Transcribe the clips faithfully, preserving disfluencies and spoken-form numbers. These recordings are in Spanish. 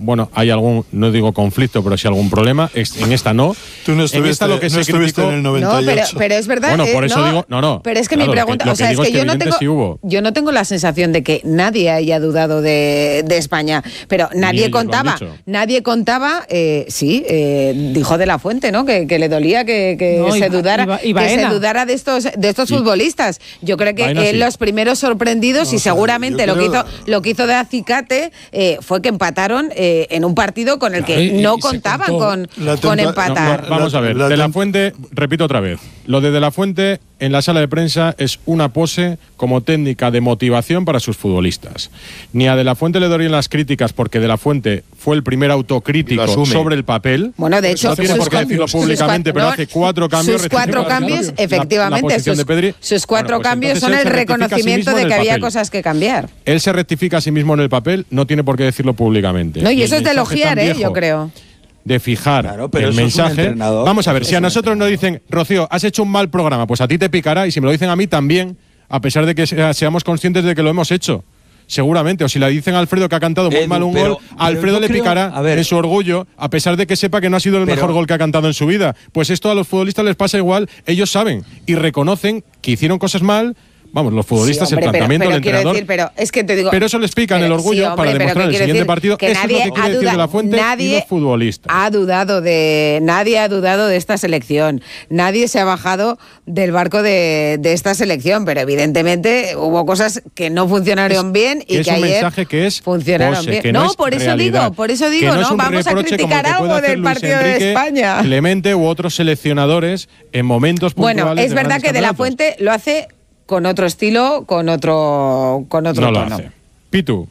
bueno, hay algún, no digo conflicto, pero sí algún problema. En esta no. Tú no estuviste, en esta lo que no se estuviste criticó, en el noventa y ocho. No, pero, pero es verdad. Bueno, por eh, eso no, digo, no, no. Pero es que claro, mi pregunta, lo que, o sea, lo que es que, es que yo no tengo, sí hubo. yo no tengo la sensación de que nadie haya dudado de, de España, pero nadie contaba, nadie contaba, eh, sí, eh, dijo De La Fuente, ¿no? Que, que le dolía que, que no, se y, dudara, y, y que se dudara de estos, de estos y, futbolistas. Yo creo que eh, sí. los primeros sorprendidos no, y seguramente lo que hizo, lo que hizo de acicate eh, fue que empataron eh, en un partido con el que claro, y, no y contaban con, con empatar. No, no, vamos a ver, De La Fuente, repito otra vez, lo de De La Fuente en la sala de prensa es una pose como técnica de motivación para sus futbolistas. Ni a De La Fuente le dorían las críticas porque De La Fuente fue el primer autocrítico sobre el papel. Bueno, de hecho, no tiene por qué decirlo públicamente, cuatro, pero no, hace cuatro cambios. Sus cuatro cambios, la, efectivamente, la sus, de sus cuatro bueno, pues cambios son el reconocimiento sí de que había cosas que cambiar. Él se rectifica a sí mismo en el papel, no tiene por qué decirlo públicamente. No, y, y eso es de elogiar, eh, yo creo. De fijar claro, el mensaje. Vamos a ver, si a nosotros nos dicen, Rocío, has hecho un mal programa, pues a ti te picará, y si me lo dicen a mí también, a pesar de que seamos conscientes de que lo hemos hecho. Seguramente, o si le dicen a Alfredo que ha cantado muy Edu, mal un pero, gol, a Alfredo le creo, picará ver, en su orgullo, a pesar de que sepa que no ha sido el pero, mejor gol que ha cantado en su vida. Pues esto a los futbolistas les pasa igual, ellos saben y reconocen que hicieron cosas mal. Vamos, los futbolistas, sí, hombre, el planteamiento del entrenador. Decir, pero, es que te digo, pero eso les pica en el orgullo sí, hombre, para demostrar en el siguiente partido. Que eso es lo que quiere decir De La Fuente y los futbolistas. Ha dudado de, nadie ha dudado de esta selección. Nadie se ha bajado del barco de, de esta selección, pero evidentemente hubo cosas que no funcionaron es, bien y que, es ayer un mensaje que es funcionaron pose, bien. Que no, no por eso realidad, digo, por eso digo, no, no vamos a criticar algo del partido Enrique, de España. Clemente u otros seleccionadores en momentos puntuales. Bueno, es verdad que De La Fuente lo hace con otro estilo, con otro con otro no tono. Lo hace. Pitu.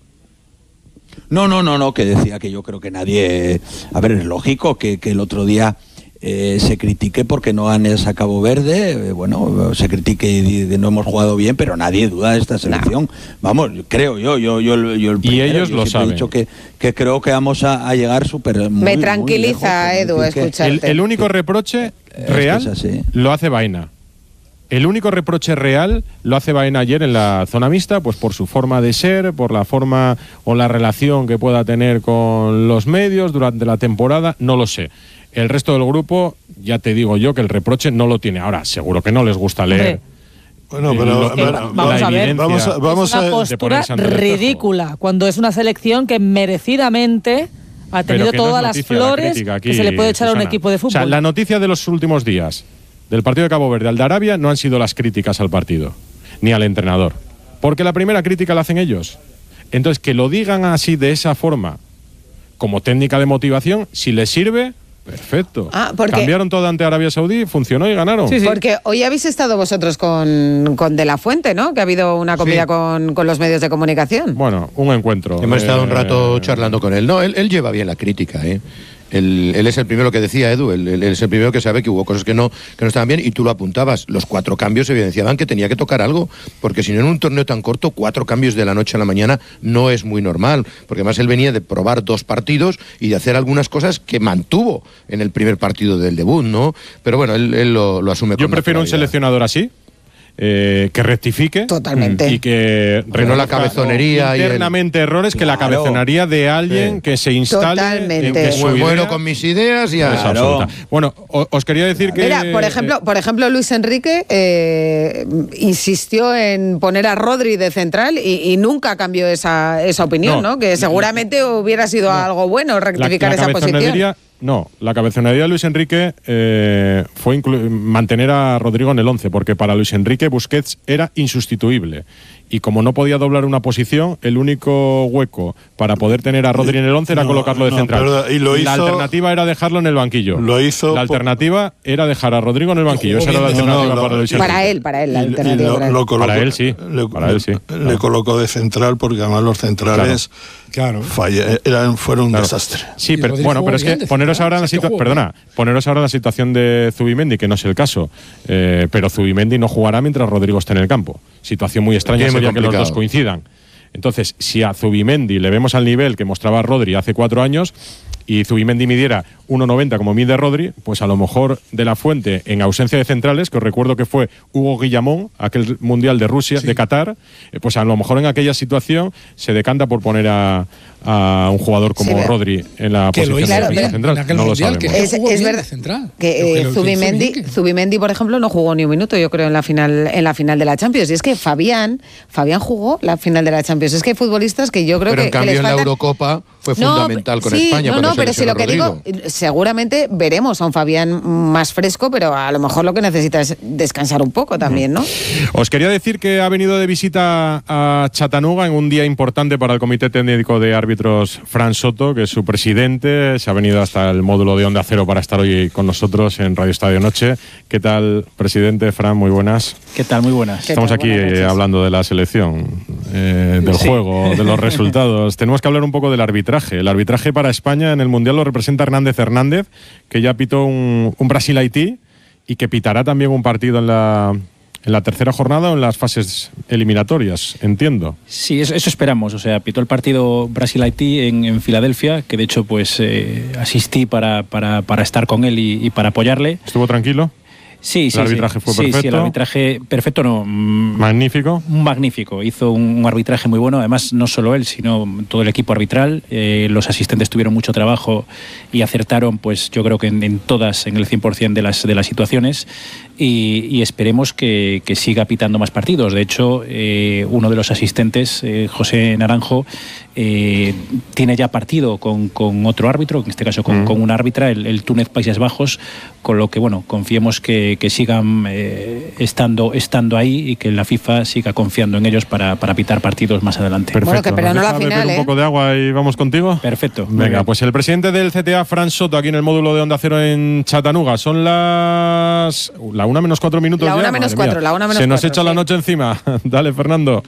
No, no, no, no, que decía que yo creo que nadie... A ver, es lógico que, que el otro día eh, se critique porque no han a Cabo Verde, eh, bueno, se critique y de no hemos jugado bien, pero nadie duda de esta selección. No. Vamos, creo yo, yo, yo, yo el primero, y ellos yo lo saben. He dicho que, que creo que vamos a, a llegar súper... Me tranquiliza, muy lejos, Edu, escucharte. El, el único reproche real es que lo hace Baena. El único reproche real lo hace Baena ayer en la zona mixta, pues por su forma de ser, por la forma o la relación que pueda tener con los medios durante la temporada, no lo sé. El resto del grupo, ya te digo yo que el reproche no lo tiene. Ahora, seguro que no les gusta leer. Bueno, pero lo, bueno, la, vamos la a ver, vamos a, vamos es una a postura ridícula, cuando es una selección que merecidamente ha tenido todas no las flores aquí, que se le puede echar Susana. A un equipo de fútbol. O sea, la noticia de los últimos días del partido de Cabo Verde al de Arabia no han sido las críticas al partido, ni al entrenador. Porque la primera crítica la hacen ellos. Entonces, que lo digan así, de esa forma, como técnica de motivación, si les sirve, perfecto. Ah, porque cambiaron todo ante Arabia Saudí, funcionó y ganaron. Sí, sí. Porque hoy habéis estado vosotros con, con De La Fuente, ¿no? Que ha habido una comida sí. con, con los medios de comunicación. Bueno, un encuentro. Hemos eh, estado un rato charlando con él. No, él, él lleva bien la crítica, ¿eh? Él, él es el primero que decía, Edu, él, él es el primero que sabe que hubo cosas que no, que no estaban bien, y tú lo apuntabas. Los cuatro cambios evidenciaban que tenía que tocar algo, porque si no, en un torneo tan corto, cuatro cambios de la noche a la mañana no es muy normal, porque además él venía de probar dos partidos y de hacer algunas cosas que mantuvo en el primer partido del debut, ¿no? Pero bueno, él, él lo, lo asume con Yo prefiero un seleccionador así, Eh, que rectifique totalmente y que no la cabezonería internamente y el... errores, que claro. la cabezonería de alguien sí. que se instale totalmente. en su idea. Bueno, con mis ideas y claro. Bueno, os quería decir que Mira, por ejemplo, por ejemplo Luis Enrique eh, insistió en poner a Rodri de central y, y nunca cambió esa, esa opinión, ¿no? ¿no? Que seguramente hubiera sido no. algo bueno rectificar la, la esa posición. No, la cabezonería de Luis Enrique eh, fue mantener a Rodrigo en el once, porque para Luis Enrique Busquets era insustituible. Y como no podía doblar una posición, el único hueco para poder tener a Rodri en el once era no, colocarlo de no, central. Pero, y lo la hizo, alternativa era dejarlo en el banquillo. Lo hizo la alternativa por... era dejar a Rodrigo en el banquillo. Esa era la alternativa no, para Luis Enrique. Para él, para él, la alternativa. Lo, para, él. Lo colocó, para él sí. Le, para él sí. Le claro. colocó de central porque además los centrales claro. falle, eran, fueron un claro. desastre. Sí, pero bueno, pero es que poneros ahora en la situación, perdona, poneros ahora en la situación de Zubimendi, que no es el caso, eh, pero Zubimendi no jugará mientras Rodrigo esté en el campo. Situación muy extraña sí, sería muy que los dos coincidan. Entonces, si a Zubimendi le vemos al nivel que mostraba Rodri hace cuatro años, y Zubimendi midiera uno noventa como mide Rodri, pues a lo mejor De La Fuente, en ausencia de centrales, que os recuerdo que fue Hugo Guillamón, aquel Mundial de Rusia, sí. de Qatar, eh, pues a lo mejor en aquella situación se decanta por poner a, a un jugador como sí, Rodri en la que posición claro, de bien, central. En aquel no mundial, lo que sabemos. Es, es verdad central. que, eh, que Zubimendi, que Zubimendi, por ejemplo, no jugó ni un minuto, yo creo, en la final en la final de la Champions. Y es que Fabián, Fabián jugó la final de la Champions. Es que hay futbolistas que yo creo pero que en cambio que les en faltan... la Eurocopa fue no, fundamental con sí, España. No, no, pero si lo que Rodrigo. digo, seguramente veremos a un Fabián más fresco, pero a lo mejor lo que necesita es descansar un poco también, ¿no? Os quería decir que ha venido de visita a Chattanooga en un día importante para el Comité Técnico de Árbitros, Fran Soto, que es su presidente. Se ha venido hasta el módulo de Onda Cero para estar hoy con nosotros en Radio Estadio Noche. ¿Qué tal, presidente? Fran, muy buenas. ¿Qué tal? Muy buenas. Estamos aquí eh, hablando de la selección, eh, del sí. juego, de los resultados. Tenemos que hablar un poco del arbitraje. El arbitraje para España en el Mundial lo representa Hernández Hernández, que ya pitó un, un Brasil-Haití y que pitará también un partido en la, en la tercera jornada o en las fases eliminatorias, entiendo. Sí, eso, eso esperamos. O sea, pitó el partido Brasil-Haití en, en Filadelfia, que de hecho pues eh, asistí para, para, para estar con él y, y para apoyarle. ¿Estuvo tranquilo? Sí, sí, el arbitraje sí. fue sí, perfecto. Sí, el arbitraje perfecto no. Magnífico. Magnífico. Hizo un arbitraje muy bueno. Además, no solo él, sino todo el equipo arbitral. Eh, los asistentes tuvieron mucho trabajo y acertaron, pues yo creo que en, en todas, en el cien por ciento de las, de las situaciones. Y, y esperemos que, que siga pitando más partidos. De hecho, eh, uno de los asistentes, eh, José Naranjo, eh, tiene ya partido con, con otro árbitro, en este caso con, mm. con un árbitra, el, el Túnez Países Bajos, con lo que, bueno, confiemos que, que sigan eh, estando, estando ahí y que la FIFA siga confiando en ellos para, para pitar partidos más adelante. Perfecto. Bueno, que pero no la final, ¿eh? Un poco de agua y vamos contigo. Perfecto. Venga, pues el presidente del C T A, Fran Soto, aquí en el módulo de Onda Cero en Chattanooga. Son las... la una menos cuatro minutos la ya. Una menos cuatro, la una menos Se nos cuatro, echa sí. la noche encima. Dale, Fernando.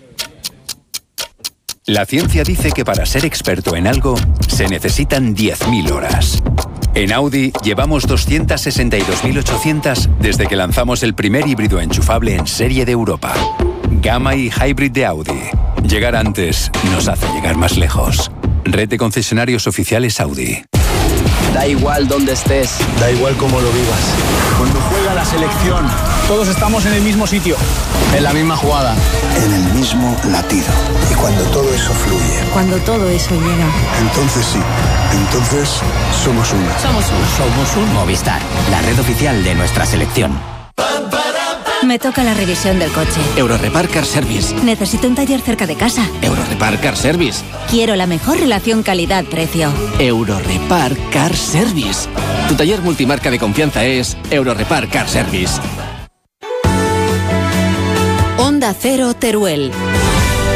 La ciencia dice que para ser experto en algo se necesitan diez mil horas. En Audi llevamos doscientas sesenta y dos mil ochocientas desde que lanzamos el primer híbrido enchufable en serie de Europa. Gamma y Hybrid de Audi. Llegar antes nos hace llegar más lejos. Red de concesionarios oficiales Audi. Da igual dónde estés, da igual cómo lo vivas. Cuando juega la selección, todos estamos en el mismo sitio, en la misma jugada, en el mismo latido. Y cuando todo eso fluye, cuando todo eso llega, entonces sí, entonces somos uno. Somos uno. Somos un Movistar, la red oficial de nuestra selección. Me toca la revisión del coche. Eurorepar Car Service. Necesito un taller cerca de casa. Eurorepar Car Service. Quiero la mejor relación calidad-precio. Eurorepar Car Service. Tu taller multimarca de confianza es Eurorepar Car Service. Onda Cero Teruel.